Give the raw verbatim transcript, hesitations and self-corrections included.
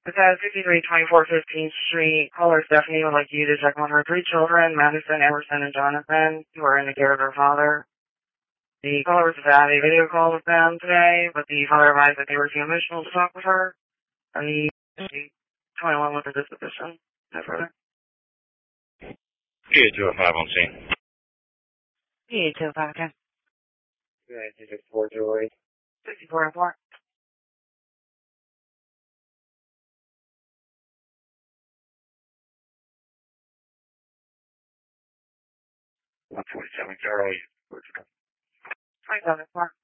It's at fifty-three twenty-four fifteenth Street. Caller Stephanie would like you to check on her three children, Madison, Emerson, and Jonathan, who are in the care of their father. The caller was to have a video call with them today, but the father advised that they were too emotional to talk with her. And the twenty-one with the disposition. No further. P H two oh five on scene. P H two oh five, okay. Yeah, sixty-four oh eight. sixty-four oh four. one forty-seven Charlie. twenty-seven four.